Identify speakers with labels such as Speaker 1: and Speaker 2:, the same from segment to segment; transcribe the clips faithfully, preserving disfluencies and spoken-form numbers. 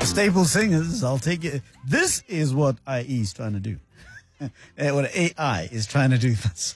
Speaker 1: Staple Singers, I'll take it. This is what I E is trying to do. Eh, what A I is trying to do.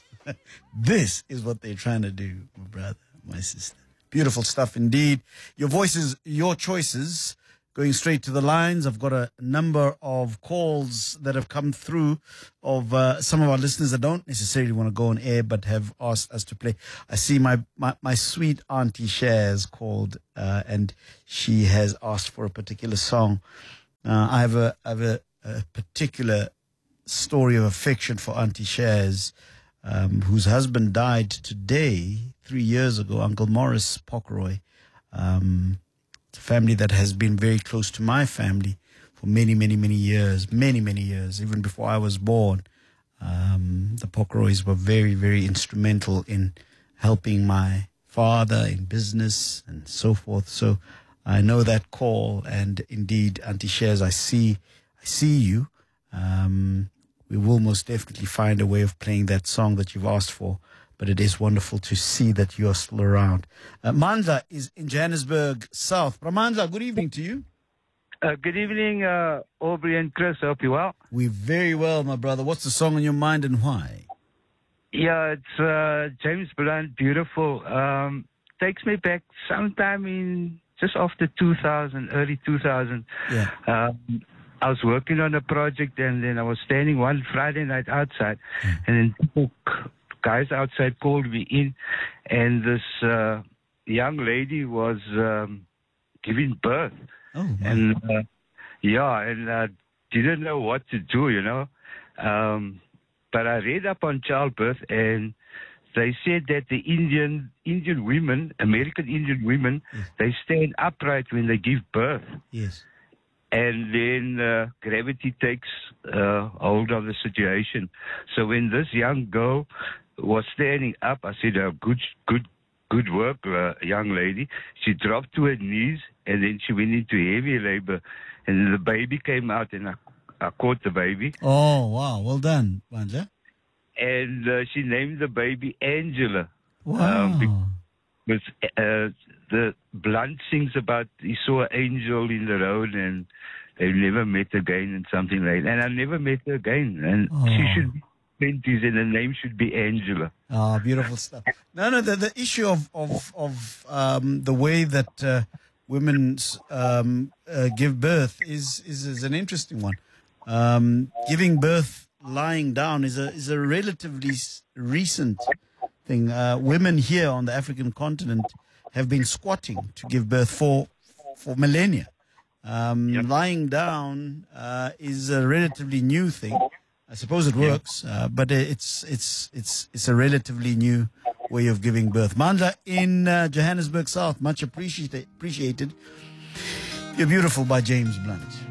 Speaker 1: This is what they're trying to do, my brother, my sister. Beautiful stuff indeed. Your voices, your choices. Going straight to the lines, I've got a number of calls that have come through of uh, some of our listeners that don't necessarily want to go on air but have asked us to play. I see my, my, my sweet auntie Shares called uh, and she has asked for a particular song. Uh, I have, a, I have a, a particular story of affection for Auntie Shares, um, whose husband died today, three years ago, Uncle Morris Pockroy. Um It's a family that has been very close to my family for many, many, many years, many, many years, even before I was born. Um, the Pockroys were very, very instrumental in helping my father in business and so forth. So I know that call, and indeed, Auntie Shares, I see, I see you. Um, we will most definitely find a way of playing that song that you've asked for. But it is wonderful to see that you are still around. Uh, Mandla is in Johannesburg South. Mandla, good evening to you.
Speaker 2: Uh, good evening, uh, Aubrey and Chris. I hope you're well.
Speaker 1: We're very well, my brother. What's the song on your mind and why?
Speaker 2: Yeah, it's uh, James Blunt, Beautiful. Um, takes me back sometime in just after two thousand, early two thousand.
Speaker 1: Yeah.
Speaker 2: Um, I was working on a project, and then I was standing one Friday night outside, mm. and then people... guys outside called me in, and this uh, young lady was um, giving birth.
Speaker 1: Oh, wow.
Speaker 2: And uh, yeah, and uh, didn't know what to do, you know. Um, but I read up on childbirth, and they said that the Indian Indian women, American Indian women,
Speaker 1: yes.
Speaker 2: they stand upright when they give birth.
Speaker 1: Yes.
Speaker 2: And then uh, gravity takes uh, hold of the situation. So when this young girl was standing up, I said, oh, good, good, good work, uh, young lady. She dropped to her knees, and then she went into heavy labor. And then the baby came out, and I, I caught the baby.
Speaker 1: Oh, wow. Well done, Mandla.
Speaker 2: And uh, she named the baby Angela.
Speaker 1: Wow.
Speaker 2: Um, because uh, the Blunt sings about he saw an angel in the road, and they never met again, and something like that. And I never met her again. And
Speaker 1: oh.
Speaker 2: she should be twenties, and the name should be Angela.
Speaker 1: Ah, oh, beautiful stuff. No, no, the, the issue of of of um, the way that uh, women um, uh, give birth is, is is an interesting one. Um, giving birth lying down is a is a relatively recent thing. Uh, women here on the African continent have been squatting to give birth for for millennia. Um,
Speaker 2: yep.
Speaker 1: Lying down uh, is a relatively new thing. I suppose it works, uh, but it's it's it's it's a relatively new way of giving birth. Mandla in uh, Johannesburg South, much appreciated. Appreciated. You're Beautiful by James Blunt.